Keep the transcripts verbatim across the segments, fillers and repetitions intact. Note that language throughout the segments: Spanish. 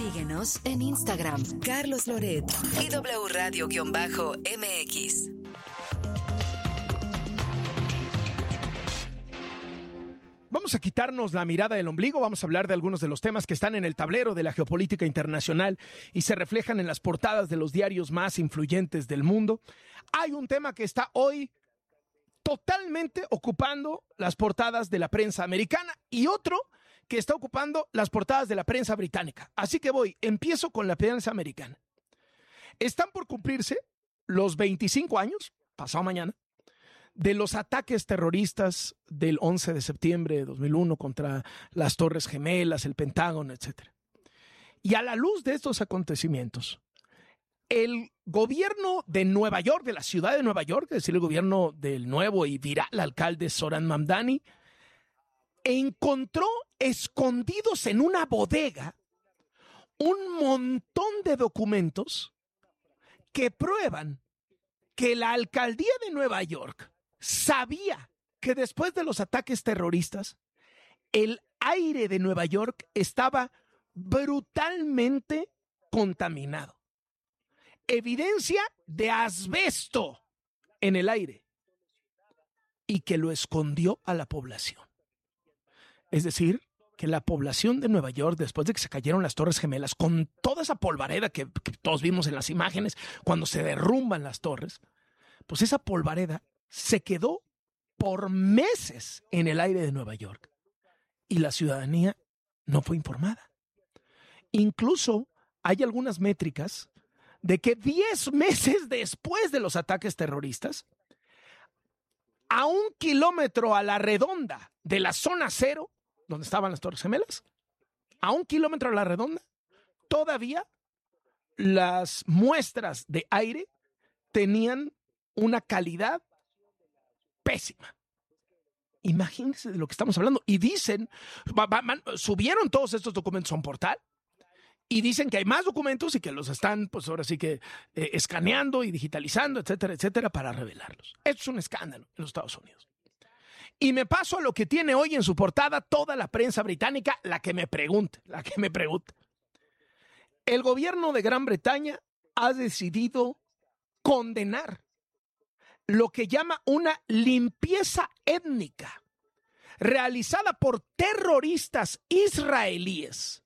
Síguenos en Instagram, Carlos Loret y W Radio-M X. Vamos a quitarnos la mirada del ombligo, vamos a hablar de algunos de los temas que están en el tablero de la geopolítica internacional y se reflejan en las portadas de los diarios más influyentes del mundo. Hay un tema que está hoy totalmente ocupando las portadas de la prensa americana y otro que está ocupando las portadas de la prensa británica. Así que voy, empiezo con la prensa americana. Están por cumplirse los veinticinco años, pasado mañana, de los ataques terroristas del once de septiembre de dos mil uno contra las Torres Gemelas, el Pentágono, etcétera. Y a la luz de estos acontecimientos, el gobierno de Nueva York, de la ciudad de Nueva York, es decir, el gobierno del nuevo y viral alcalde Zohran Mamdani, encontró escondidos en una bodega un montón de documentos que prueban que la alcaldía de Nueva York sabía que después de los ataques terroristas, el aire de Nueva York estaba brutalmente contaminado. Evidencia de asbesto en el aire y que lo escondió a la población. Es decir, que la población de Nueva York, después de que se cayeron las Torres Gemelas, con toda esa polvareda que, que todos vimos en las imágenes, cuando se derrumban las torres, pues esa polvareda se quedó por meses en el aire de Nueva York y la ciudadanía no fue informada. Incluso hay algunas métricas de que diez meses después de los ataques terroristas, a un kilómetro a la redonda de la zona cero, donde estaban las Torres Gemelas, a un kilómetro a la redonda, todavía las muestras de aire tenían una calidad pésima. Imagínense de lo que estamos hablando. Y dicen, va, va, man, subieron todos estos documentos a un portal y dicen que hay más documentos y que los están, pues ahora sí que eh, escaneando y digitalizando, etcétera, etcétera, para revelarlos. Esto es un escándalo en los Estados Unidos. Y me paso a lo que tiene hoy en su portada toda la prensa británica, la que me pregunte, la que me pregunte. El gobierno de Gran Bretaña ha decidido condenar lo que llama una limpieza étnica realizada por terroristas israelíes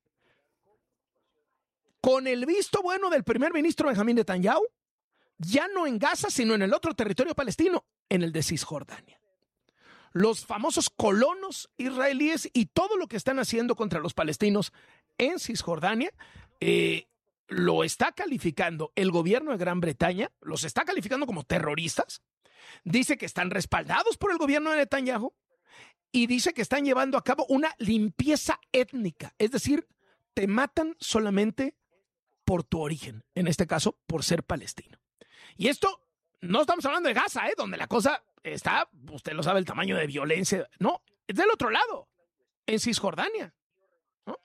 con el visto bueno del primer ministro Benjamín Netanyahu, ya no en Gaza, sino en el otro territorio palestino, en el de Cisjordania. Los famosos colonos israelíes y todo lo que están haciendo contra los palestinos en Cisjordania, eh, lo está calificando el gobierno de Gran Bretaña, los está calificando como terroristas, dice que están respaldados por el gobierno de Netanyahu y dice que están llevando a cabo una limpieza étnica, es decir, te matan solamente por tu origen, en este caso por ser palestino. Y esto no estamos hablando de Gaza, ¿eh? Donde la cosa está, usted lo sabe, el tamaño de violencia, no, es del otro lado, en Cisjordania, ¿no?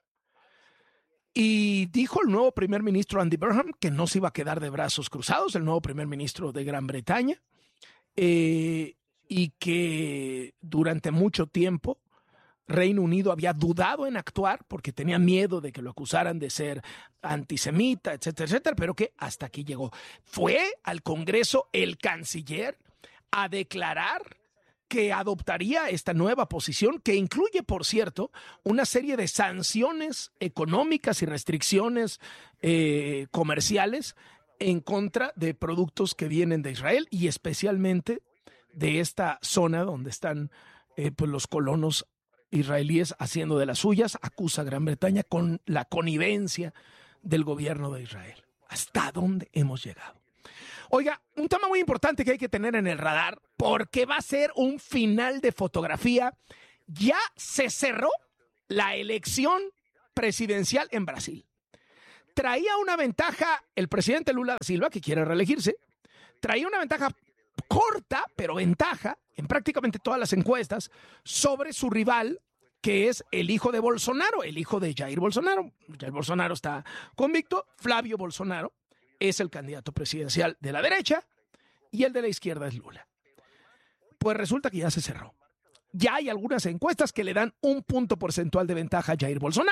Y dijo el nuevo primer ministro Andy Burnham que no se iba a quedar de brazos cruzados, el nuevo primer ministro de Gran Bretaña, eh, y que durante mucho tiempo Reino Unido había dudado en actuar porque tenía miedo de que lo acusaran de ser antisemita, etcétera, etcétera, pero que hasta aquí llegó. Fue al Congreso el canciller a declarar que adoptaría esta nueva posición, que incluye, por cierto, una serie de sanciones económicas y restricciones eh, comerciales en contra de productos que vienen de Israel y especialmente de esta zona donde están eh, pues los colonos israelíes haciendo de las suyas. Acusa a Gran Bretaña con la connivencia del gobierno de Israel. ¿Hasta dónde hemos llegado? Oiga, un tema muy importante que hay que tener en el radar, porque va a ser un final de fotografía. Ya se cerró la elección presidencial en Brasil. Traía una ventaja el presidente Lula da Silva, que quiere reelegirse, traía una ventaja corta, pero ventaja, en prácticamente todas las encuestas, sobre su rival, que es el hijo de Bolsonaro, el hijo de Jair Bolsonaro. Jair Bolsonaro está convicto, Flavio Bolsonaro es el candidato presidencial de la derecha y el de la izquierda es Lula. Pues resulta que ya se cerró. Ya hay algunas encuestas que le dan un punto porcentual de ventaja a Jair Bolsonaro,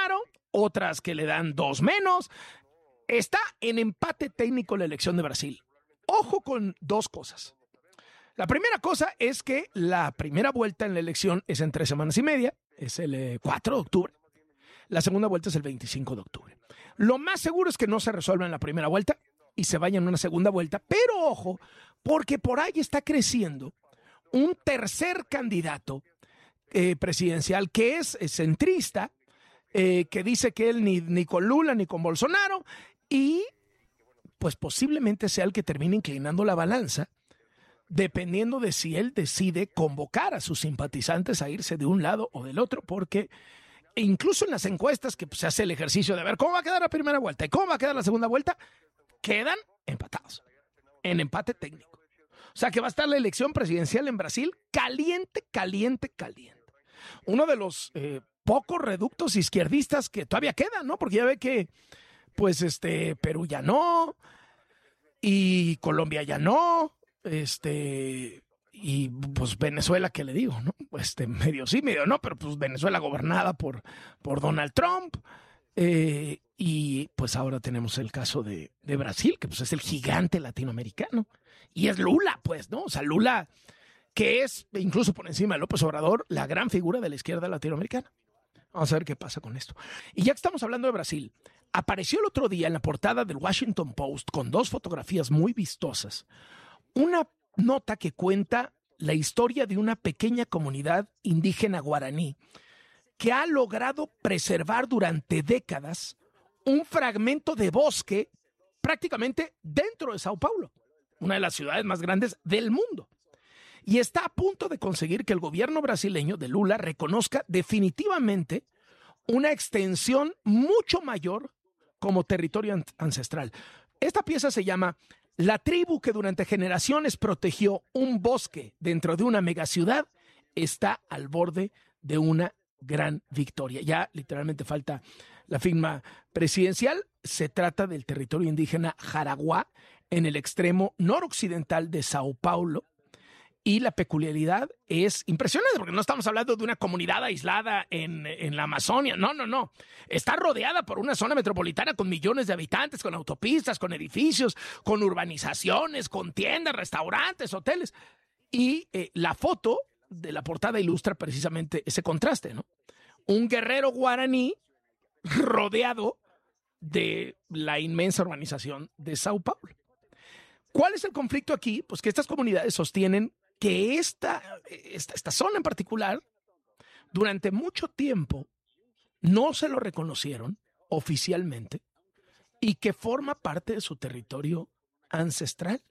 otras que le dan dos menos. Está en empate técnico la elección de Brasil. Ojo con dos cosas. La primera cosa es que la primera vuelta en la elección es en tres semanas y media, es el eh, cuatro de octubre. La segunda vuelta es el veinticinco de octubre. Lo más seguro es que no se resuelva en la primera vuelta y se vaya en una segunda vuelta, pero ojo, porque por ahí está creciendo un tercer candidato eh, presidencial que es, es centrista, eh, que dice que él ni, ni con Lula ni con Bolsonaro, y pues posiblemente sea el que termine inclinando la balanza, dependiendo de si él decide convocar a sus simpatizantes a irse de un lado o del otro, porque incluso en las encuestas que pues, se hace el ejercicio de ver cómo va a quedar la primera vuelta y cómo va a quedar la segunda vuelta, quedan empatados, en empate técnico. O sea que va a estar la elección presidencial en Brasil caliente, caliente, caliente. Uno de los eh, pocos reductos izquierdistas que todavía quedan, ¿no? Porque ya ve que, pues, este, Perú ya no, y Colombia ya no, este, y pues Venezuela, ¿qué le digo, no? Este, medio sí, medio no, pero pues Venezuela gobernada por, por Donald Trump, eh, y pues ahora tenemos el caso de, de Brasil, que pues es el gigante latinoamericano, y es Lula, pues, ¿no? O sea, Lula, que es, incluso por encima de López Obrador, la gran figura de la izquierda latinoamericana. Vamos a ver qué pasa con esto. Y ya que estamos hablando de Brasil, apareció el otro día en la portada del Washington Post, con dos fotografías muy vistosas, una nota que cuenta la historia de una pequeña comunidad indígena guaraní que ha logrado preservar durante décadas un fragmento de bosque prácticamente dentro de Sao Paulo, una de las ciudades más grandes del mundo. Y está a punto de conseguir que el gobierno brasileño de Lula reconozca definitivamente una extensión mucho mayor como territorio ancestral. Esta pieza se llama La tribu que durante generaciones protegió un bosque dentro de una megaciudad está al borde de una gran victoria. Ya literalmente falta la firma presidencial. Se trata del territorio indígena Jaraguá en el extremo noroccidental de Sao Paulo. Y la peculiaridad es impresionante porque no estamos hablando de una comunidad aislada en, en la Amazonia. No, no, no. Está rodeada por una zona metropolitana con millones de habitantes, con autopistas, con edificios, con urbanizaciones, con tiendas, restaurantes, hoteles. Y eh, la foto de la portada ilustra precisamente ese contraste, ¿no? Un guerrero guaraní rodeado de la inmensa urbanización de Sao Paulo. ¿Cuál es el conflicto aquí? Pues que estas comunidades sostienen que esta, esta, esta zona en particular, durante mucho tiempo, no se lo reconocieron oficialmente y que forma parte de su territorio ancestral.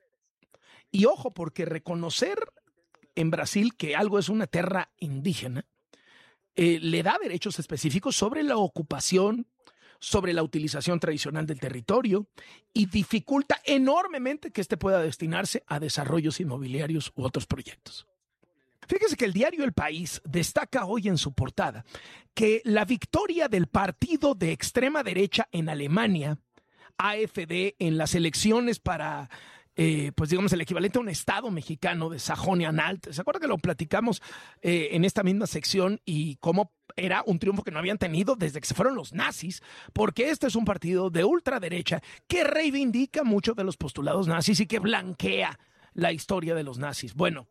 Y ojo, porque reconocer en Brasil que algo es una tierra indígena eh, le da derechos específicos sobre la ocupación, sobre la utilización tradicional del territorio y dificulta enormemente que éste pueda destinarse a desarrollos inmobiliarios u otros proyectos. Fíjese que el diario El País destaca hoy en su portada que la victoria del partido de extrema derecha en Alemania, A F D, en las elecciones para, eh, pues digamos, el equivalente a un estado mexicano de Sajonia-Anhalt. ¿Se acuerda que lo platicamos eh, en esta misma sección y cómo era un triunfo que no habían tenido desde que se fueron los nazis? Porque este es un partido de ultraderecha que reivindica muchos de los postulados nazis y que blanquea la historia de los nazis. Bueno,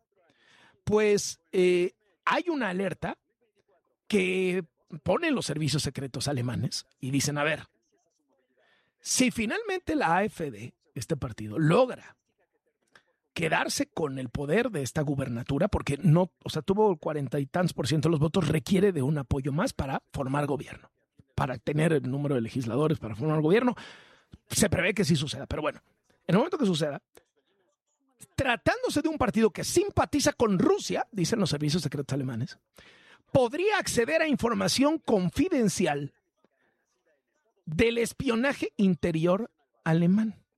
pues eh, hay una alerta que ponen los servicios secretos alemanes y dicen, a ver, si finalmente la A F D, este partido, logra quedarse con el poder de esta gubernatura, porque no, o sea, tuvo cuarenta y tantos por ciento de los votos, requiere de un apoyo más para formar gobierno, para tener el número de legisladores para formar gobierno. Se prevé que sí suceda, pero bueno, en el momento que suceda, tratándose de un partido que simpatiza con Rusia, dicen los servicios secretos alemanes, podría acceder a información confidencial del espionaje interior alemán.